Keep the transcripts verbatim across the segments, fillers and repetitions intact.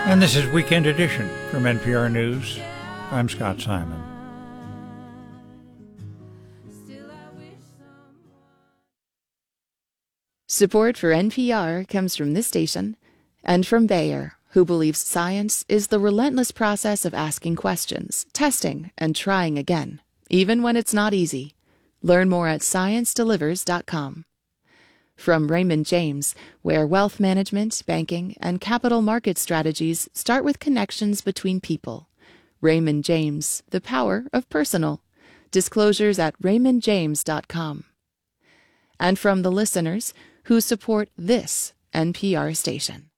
And this is Weekend Edition from N P R News. I'm Scott Simon. Support for N P R comes from this station and from Bayer, who believes science is the relentless process of asking questions, testing, and trying again, even when it's not easy. Learn more at science delivers dot com. From Raymond James, where wealth management, banking, and capital market strategies start with connections between people. Raymond James, the power of personal. Disclosures at raymond james dot com. And from the listeners who support this N P R station.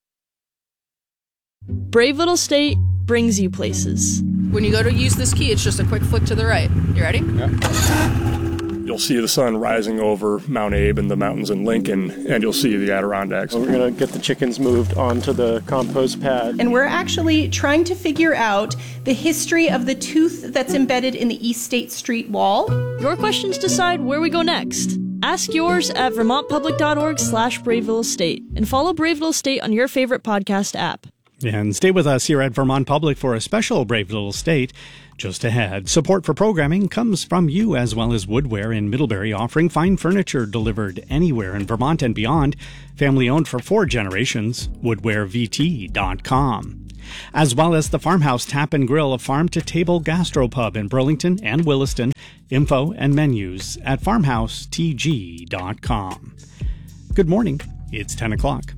Brave Little State brings you places. When you go to use this key, it's just a quick flick to the right. You ready? Yeah. You'll see the sun rising over Mount Abe and the mountains in Lincoln, and you'll see the Adirondacks. We're going to get the chickens moved onto the compost pad. And we're actually trying to figure out the history of the tooth that's embedded in the East State Street wall. Your questions decide where we go next. Ask yours at vermontpublic.org slash Brave Little State and follow Brave Little State on your favorite podcast app. And stay with us here at Vermont Public for a special Brave Little State. Just ahead, support for programming comes from you as well as Woodware in Middlebury, offering fine furniture delivered anywhere in Vermont and beyond. Family owned for four generations, woodware v t dot com. As well as the Farmhouse Tap and Grill, a farm-to-table gastropub in Burlington and Williston. Info and menus at farmhouse t g dot com. Good morning. It's ten o'clock.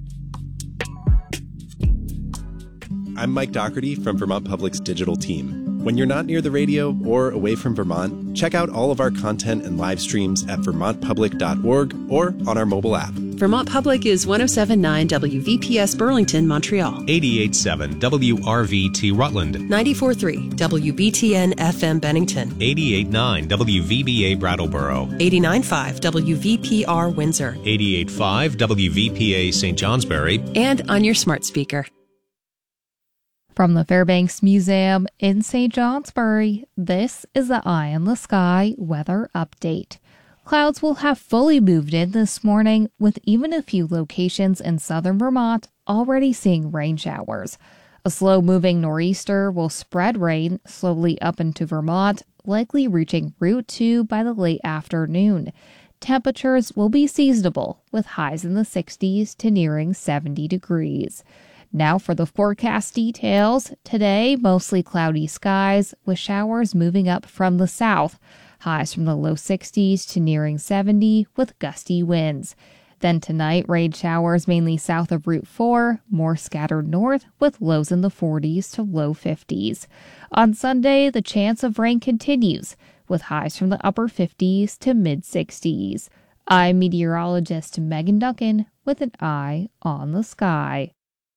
I'm Mike Doherty from Vermont Public's digital team. When you're not near the radio or away from Vermont, check out all of our content and live streams at vermont public dot org or on our mobile app. Vermont Public is one oh seven point nine W V P S Burlington, Montreal. eighty-eight point seven W R V T Rutland. ninety-four point three W B T N F M Bennington. eighty-eight point nine W V B A Brattleboro. eighty-nine point five W V P R Windsor. eighty-eight point five W V P A Saint Johnsbury. And on your smart speaker. From the Fairbanks Museum in Saint Johnsbury, this is the Eye in the Sky weather update. Clouds will have fully moved in this morning, with even a few locations in southern Vermont already seeing rain showers. A slow-moving nor'easter will spread rain slowly up into Vermont, likely reaching Route two by the late afternoon. Temperatures will be seasonable, with highs in the sixties to nearing seventy degrees. Now for the forecast details. Today, mostly cloudy skies, with showers moving up from the south. Highs from the low sixties to nearing seventy, with gusty winds. Then tonight, rain showers mainly south of Route four, more scattered north, with lows in the forties to low fifties. On Sunday, the chance of rain continues, with highs from the upper fifties to mid-sixties. I'm meteorologist Megan Duncan with an eye on the sky.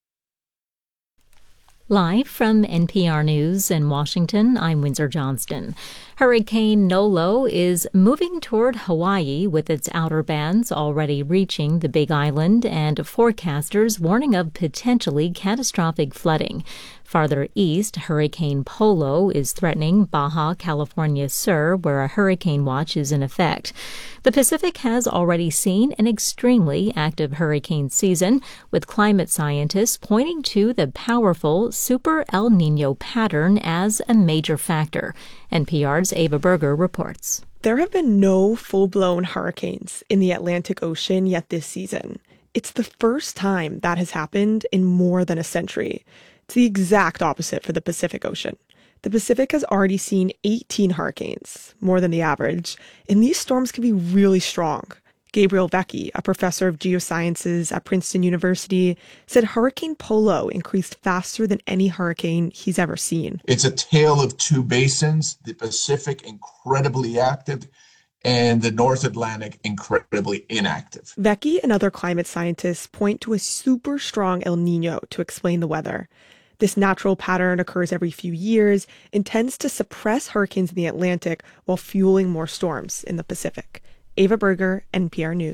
Live from N P R News in Washington, I'm Windsor Johnston. Hurricane Nolo is moving toward Hawaii with its outer bands already reaching the Big Island and forecasters warning of potentially catastrophic flooding. Farther east, Hurricane Polo is threatening Baja California Sur, where a hurricane watch is in effect. The Pacific has already seen an extremely active hurricane season, with climate scientists pointing to the powerful Super El Nino pattern as a major factor. N P R's Ava Berger reports. There have been no full-blown hurricanes in the Atlantic Ocean yet this season. It's the first time that has happened in more than a century. It's the exact opposite for the Pacific Ocean. The Pacific has already seen eighteen hurricanes, more than the average, and these storms can be really strong. Gabriel Vecchi, a professor of geosciences at Princeton University, said Hurricane Polo increased faster than any hurricane he's ever seen. It's a tale of two basins, the Pacific incredibly active and the North Atlantic incredibly inactive. Vecchi and other climate scientists point to a super strong El Nino to explain the weather. This natural pattern occurs every few years and tends to suppress hurricanes in the Atlantic while fueling more storms in the Pacific. Ava Berger, N P R News.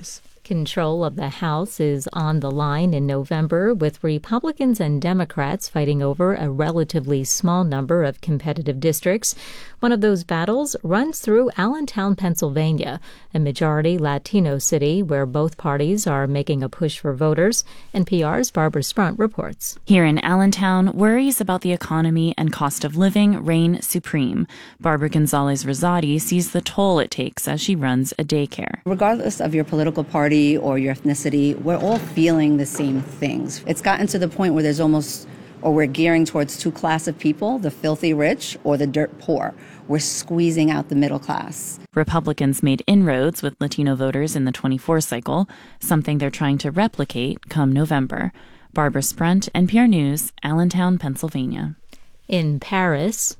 Control of the House is on the line in November, with Republicans and Democrats fighting over a relatively small number of competitive districts. One of those battles runs through Allentown, Pennsylvania, a majority Latino city where both parties are making a push for voters. N P R's Barbara Sprunt reports. Here in Allentown, worries about the economy and cost of living reign supreme. Barbara Gonzalez-Rosati sees the toll it takes as she runs a daycare. Regardless of your political party or your ethnicity, we're all feeling the same things. It's gotten to the point where there's almost, or we're gearing towards two classes of people, the filthy rich or the dirt poor. We're squeezing out the middle class. Republicans made inroads with Latino voters in the twenty-four cycle, something they're trying to replicate come November. Barbara Sprunt, N P R News, Allentown, Pennsylvania. In Paris,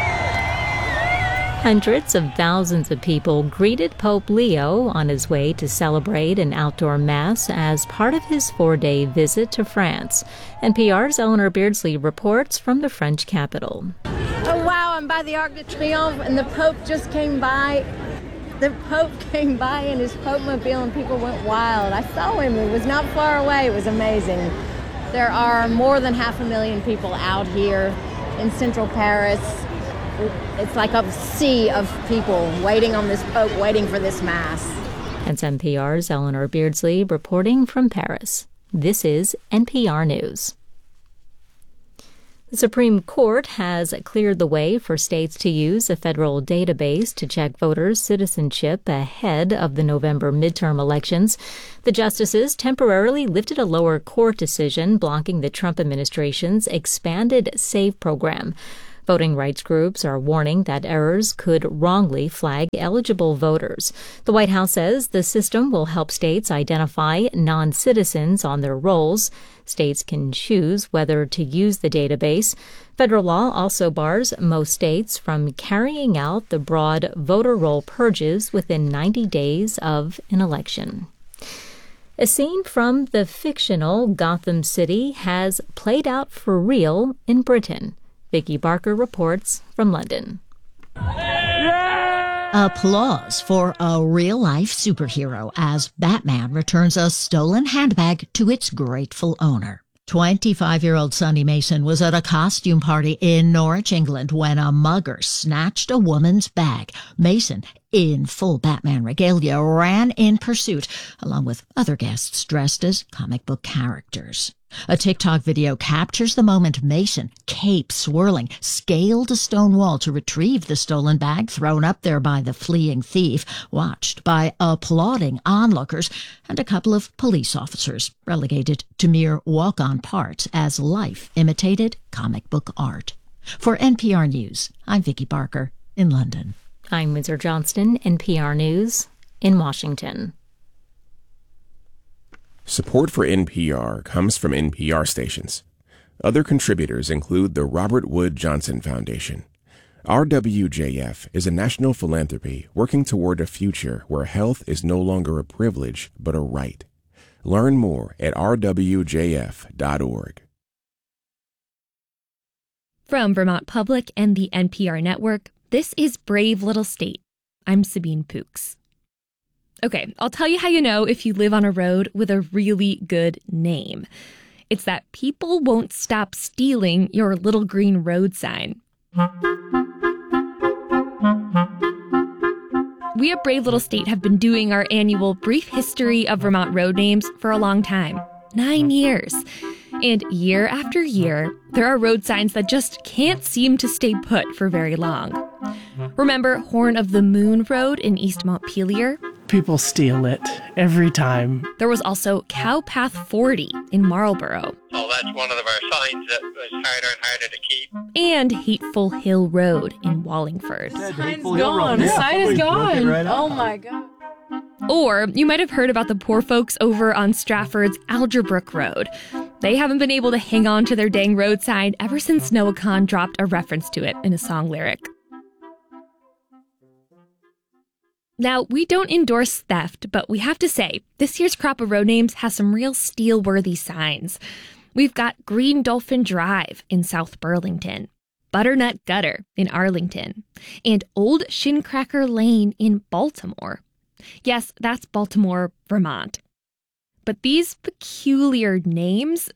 hundreds of thousands of people greeted Pope Leo on his way to celebrate an outdoor mass as part of his four-day visit to France. N P R's Eleanor Beardsley reports from the French capital. Oh, wow, I'm by the Arc de Triomphe, and the Pope just came by. The Pope came by in his Pope-mobile, and people went wild. I saw him. It was not far away. It was amazing. There are more than half a million people out here in central Paris. It's like a sea of people waiting on this Pope, waiting for this Mass. That's N P R's Eleanor Beardsley reporting from Paris. This is N P R News. The Supreme Court has cleared the way for states to use a federal database to check voters' citizenship ahead of the November midterm elections. The justices temporarily lifted a lower court decision blocking the Trump administration's expanded SAVE program. Voting rights groups are warning that errors could wrongly flag eligible voters. The White House says the system will help states identify non-citizens on their rolls. States can choose whether to use the database. Federal law also bars most states from carrying out the broad voter roll purges within ninety days of an election. A scene from the fictional Gotham City has played out for real in Britain. Vicky Barker reports from London. Applause for a real-life superhero as Batman returns a stolen handbag to its grateful owner. twenty-five-year-old Sonny Mason was at a costume party in Norwich, England, when a mugger snatched a woman's bag. Mason, in full Batman regalia, ran in pursuit, along with other guests dressed as comic book characters. A TikTok video captures the moment Mason, cape swirling, scaled a stone wall to retrieve the stolen bag thrown up there by the fleeing thief, watched by applauding onlookers and a couple of police officers, relegated to mere walk-on parts as life imitated comic book art. For N P R News, I'm Vicky Barker in London. I'm Windsor Johnston, N P R News in Washington. Support for N P R comes from N P R stations. Other contributors include the Robert Wood Johnson Foundation. R W J F is a national philanthropy working toward a future where health is no longer a privilege but a right. Learn more at r w j f dot org. From Vermont Public and the N P R Network, this is Brave Little State. I'm Sabine Pooks. Okay, I'll tell you how you know if you live on a road with a really good name. It's that people won't stop stealing your little green road sign. We at Brave Little State have been doing our annual Brief History of Vermont Road Names for a long time. Nine years. And year after year, there are road signs that just can't seem to stay put for very long. Remember Horn of the Moon Road in East Montpelier? People steal it every time. There was also Cowpath forty in Marlborough. Oh, that's one of our signs that was harder and harder to keep. And Hateful Hill Road in Wallingford. The sign's gone. The sign is gone. Right oh my God. Or you might have heard about the poor folks over on Stratford's Alderbrook Road. They haven't been able to hang on to their dang road sign ever since Noah Kahn dropped a reference to it in a song lyric. Now, we don't endorse theft, but we have to say, this year's crop of road names has some real steal-worthy signs. We've got Green Dolphin Drive in South Burlington, Butternut Gutter in Arlington, and Old Shincracker Lane in Baltimore. Yes, that's Baltimore, Vermont. But these peculiar names,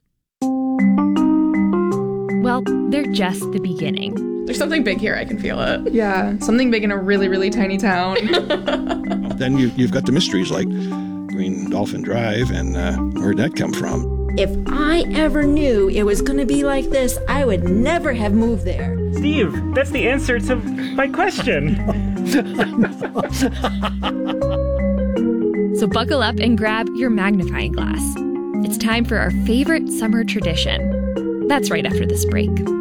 well, they're just the beginning. There's something big here, I can feel it. Yeah, something big in a really, really tiny town. Then you, you've got the mysteries like Green Dolphin Drive and uh, where'd that come from? If I ever knew it was going to be like this, I would never have moved there. Steve, that's the answer to my question. So buckle up and grab your magnifying glass. It's time for our favorite summer tradition. That's right after this break.